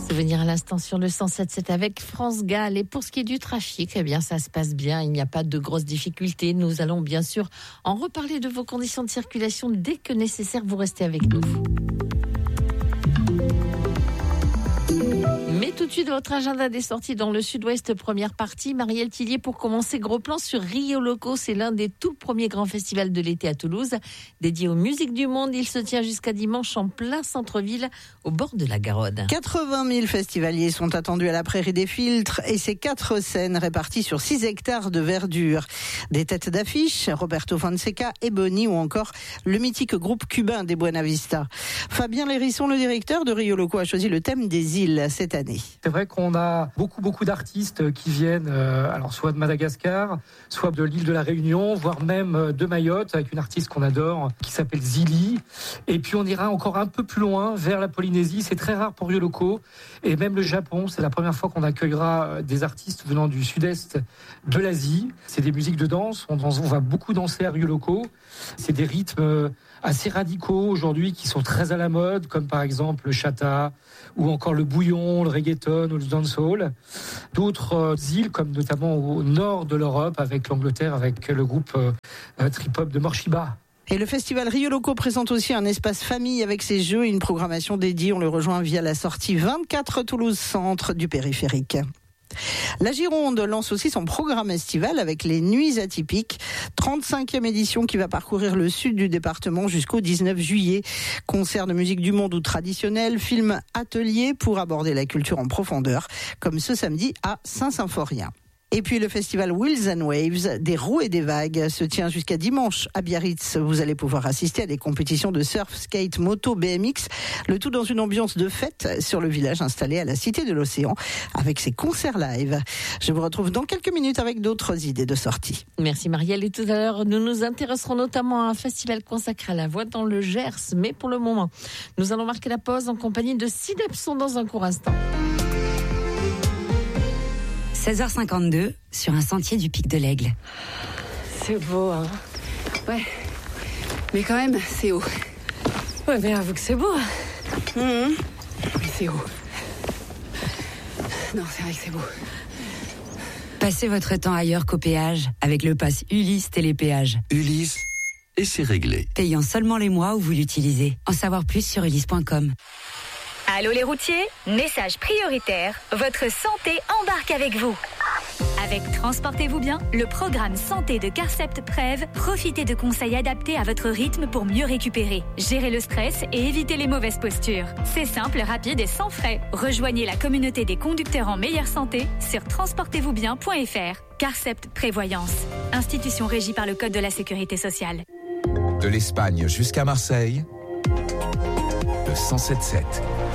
Souvenir à l'instant sur le 107.7 avec France Gall. Et pour ce qui est du trafic, eh bien, ça se passe bien. Il n'y a pas de grosses difficultés. Nous allons bien sûr en reparler de vos conditions de circulation dès que nécessaire. Vous restez avec nous. Mais tout de suite, votre agenda des sorties dans le sud-ouest, première partie. Marielle Tillier, pour commencer, gros plan sur Rio Loco. C'est l'un des tout premiers grands festivals de l'été à Toulouse. Dédié aux musiques du monde, il se tient jusqu'à dimanche en plein centre-ville, au bord de la Garonne. 80 000 festivaliers sont attendus à la Prairie des Filtres et ces 4 scènes réparties sur 6 hectares de verdure. Des têtes d'affiche, Roberto Fonseca, Ebony ou encore le mythique groupe cubain des Buena Vista. Fabien Lérisson, le directeur de Rio Loco, a choisi le thème des îles cette année. C'est vrai qu'on a beaucoup d'artistes qui viennent alors soit de Madagascar, soit de l'île de la Réunion, voire même de Mayotte, avec une artiste qu'on adore qui s'appelle Zili. Et puis on ira encore un peu plus loin vers la Polynésie. C'est très rare pour Rio Loco. Et même le Japon, c'est la première fois qu'on accueillera des artistes venant du sud-est de l'Asie. C'est des musiques de danse. On va beaucoup danser à Rio Loco. C'est des rythmes assez radicaux aujourd'hui qui sont très à la mode, comme par exemple le chata ou encore le bouillon, le reggaeton ou le dancehall. D'autres îles, comme notamment au nord de l'Europe, avec l'Angleterre, avec le groupe trip-hop de Morshiba. Et le festival Rio Loco présente aussi un espace famille avec ses jeux et une programmation dédiée. On le rejoint via la sortie 24 Toulouse Centre du périphérique. La Gironde lance aussi son programme estival avec les Nuits Atypiques, 35e édition qui va parcourir le sud du département jusqu'au 19 juillet. Concerts de musique du monde ou traditionnels, films, ateliers pour aborder la culture en profondeur, comme ce samedi à Saint-Symphorien. Et puis le festival Wheels and Waves, des roues et des vagues, se tient jusqu'à dimanche à Biarritz. Vous allez pouvoir assister à des compétitions de surf, skate, moto, BMX, le tout dans une ambiance de fête sur le village installé à la Cité de l'Océan avec ses concerts live. Je vous retrouve dans quelques minutes avec d'autres idées de sortie. Merci Marielle. Et tout à l'heure, nous nous intéresserons notamment à un festival consacré à la voix dans le Gers. Mais pour le moment, nous allons marquer la pause en compagnie de Synepson dans un court instant. 16h52 sur un sentier du Pic de l'Aigle. C'est beau, hein. Ouais. Mais quand même, c'est haut. Ouais, mais avoue que c'est beau. Mais c'est haut. Non, c'est vrai que c'est beau. Passez votre temps ailleurs qu'au péage avec le pass Ulysse Télépéage. Ulysse, et c'est réglé. Payant seulement les mois où vous l'utilisez. En savoir plus sur ulysse.com. Allô les routiers, message prioritaire, votre santé embarque avec vous. Avec Transportez-vous bien, le programme santé de Carcept Prev, profitez de conseils adaptés à votre rythme pour mieux récupérer, gérer le stress et éviter les mauvaises postures. C'est simple, rapide et sans frais. Rejoignez la communauté des conducteurs en meilleure santé sur transportezvousbien.fr. Carcept Prévoyance, institution régie par le Code de la Sécurité sociale. De l'Espagne jusqu'à Marseille, le 107.7.